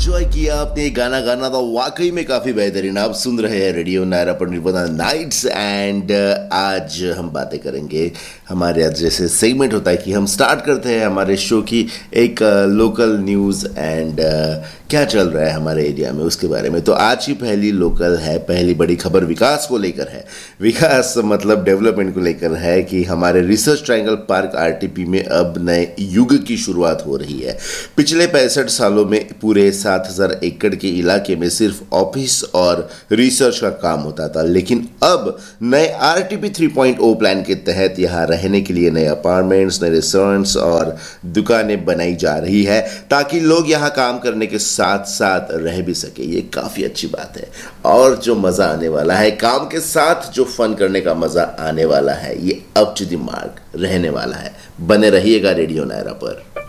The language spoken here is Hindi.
एंजॉय किया आपने ये गाना तो वाकई में काफ़ी बेहतरीन। आप सुन रहे हैं रेडियो नायरा पर निर्भदा नाइट्स एंड आज हम बातें करेंगे। हमारे आज जैसे सेगमेंट होता है कि हम स्टार्ट करते हैं हमारे शो की एक लोकल न्यूज़ एंड क्या चल रहा है हमारे एरिया में उसके बारे में। तो आज की पहली लोकल है, पहली बड़ी खबर विकास को लेकर है। विकास मतलब डेवलपमेंट को लेकर है कि हमारे रिसर्च ट्रायंगल पार्क आरटीपी में अब नए युग की शुरुआत हो रही है। पिछले 65 सालों में पूरे 7,000 एकड़ के इलाके में सिर्फ ऑफिस और रिसर्च का काम होता था, लेकिन अब नए आरटीपी 3.0 प्लान के तहत यहाँ रहने के लिए नए अपार्टमेंट्स, नए रेस्टोरेंट्स और दुकानें बनाई जा रही है ताकि लोग यहाँ काम करने के साथ साथ रह भी सके। ये काफ़ी अच्छी बात है और जो मज़ा आने वाला है, काम के साथ जो फन करने का मज़ा आने वाला है, ये अप टू द मार्क रहने वाला है। बने रहिएगा रेडियो नायरा पर।